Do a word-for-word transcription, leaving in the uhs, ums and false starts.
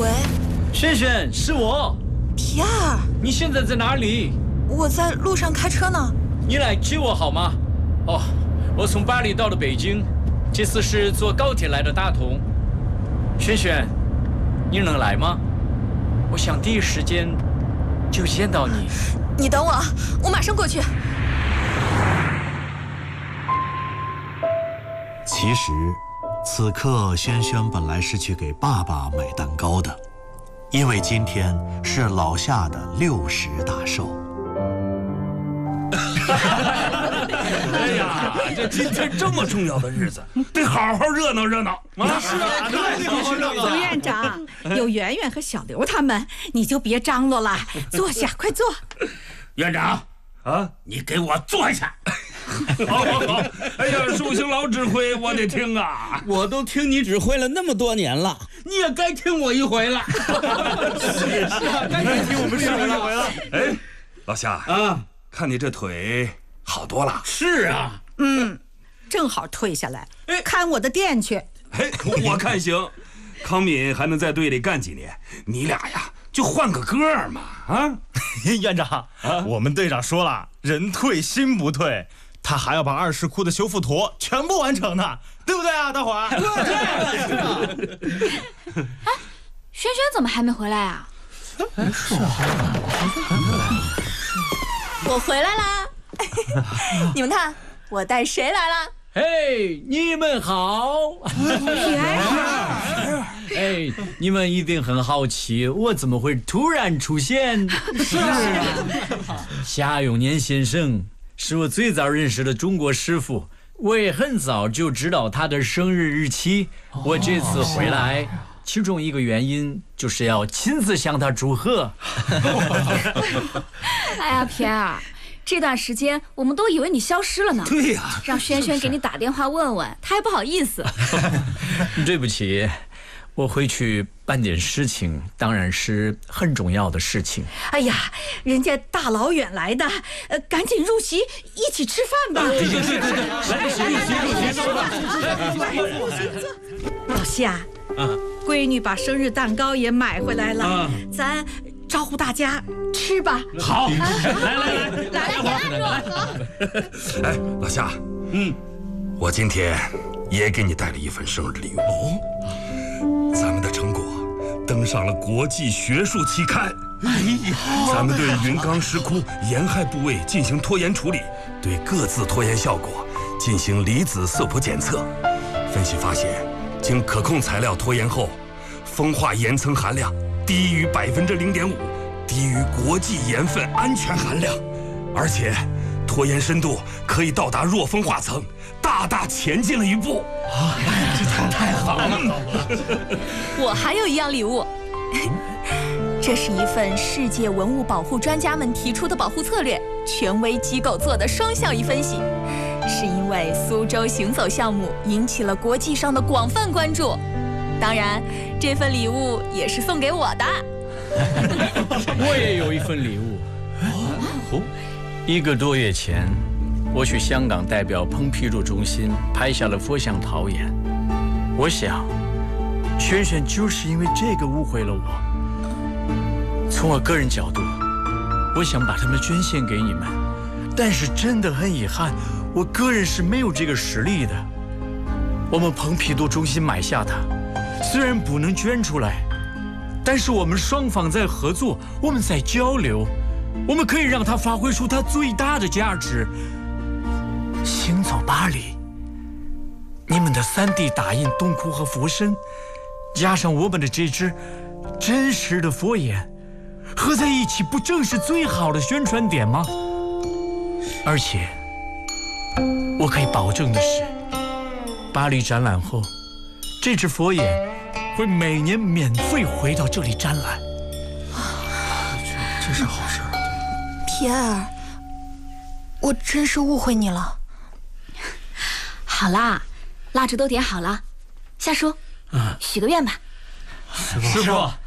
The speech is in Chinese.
喂， 轩轩，是我。 皮尔， 你现在在哪里？ 我在路上开车呢。 你来接我好吗？哦，我从巴黎到了北京，这次是坐高铁来的大同。轩轩，你能来吗？我想第一时间就见到你。 你等我，我马上过去。 其实，此刻轩轩本来是去给爸爸买蛋糕的，因为今天是老夏的六十大寿。 哎呀，这今天这么重要的日子，得好好热闹热闹啊！ 是啊，刘院长，有圆圆和小刘他们，你就别张罗了，坐下，快坐。 院长啊，你给我坐下。好好好，哎呀，寿星老指挥，我得听啊！ 我都听你指挥了那么多年了，你也该听我一回了。 是啊，该听我们师傅一回了。哎，老夏啊，看你这腿好多了。 是啊， 嗯，正好退下来，看我的店去。 哎，我看行。康敏还能在队里干几年，你俩呀就换个个嘛啊！ 院长，啊、我们队长说了，人退心不退，他还要把二世库的修复图全部完成呢，对不对啊，大伙儿？ 对。哎，轩轩怎么还没回来啊？ 是啊， 我回来啦！你们看，我带谁来了？ 嘿，你们好！哎，你们一定很好奇，我怎么会突然出现？是啊，夏永年先生是我最早认识的中国师傅，我也很早就知道他的生日日期。我这次回来，其中一个原因就是要亲自向他祝贺。 哎呀，皮尔。这段时间我们都以为你消失了呢。 对呀、啊， 让轩轩给你打电话问问，他还不好意思。 对不起，我回去办点事情，当然是很重要的事情。 哎呀，人家大老远来的，呃，赶紧入席，一起吃饭吧。 对对对对对，来入席入席入席。老夏，啊，闺女把生日蛋糕也买回来了，啊、咱。招呼大家吃吧。 好， 来来来来， 来来来。哎，老夏，嗯，我今天也给你带了一份生日礼物。哦，咱们的成果登上了国际学术期刊。哎呀，咱们对云冈石窟沿害部位进行拖延处理，对各自拖延效果进行离子色谱检测，分析发现，经可控材料拖延后，风化岩层含量低于百分之零点五，低于国际盐分安全含量，而且拖延深度可以到达弱风化层，大大前进了一步。啊， 这太太好了！ 我还有一样礼物，这是一份世界文物保护专家们提出的保护策略，权威机构做的双效益分析。是因为苏州行走项目引起了国际上的广泛关注。当然，这份礼物也是送给我的。 我也有一份礼物。哦，一个多月前，我去香港代表蓬皮杜中心拍下了佛像陶冶。我想，轩轩就是因为这个误会了我。从我个人角度，我想把它们捐献给你们，但是真的很遗憾，我个人是没有这个实力的。我们蓬皮杜中心买下它。虽然不能捐出来，但是我们双方在合作，我们在交流，我们可以让它发挥出它最大的价值。行走巴黎，你们的 三 D 打印洞窟和佛身，加上我们的这只真实的佛眼，合在一起，不正是最好的宣传点吗？而且，我可以保证的是，巴黎展览后，这只佛眼会每年免费回到这里展览。 这是好事。 皮尔，我真是误会你了。 好啦，蜡烛都点好了，夏叔，嗯，许个愿吧。 师傅。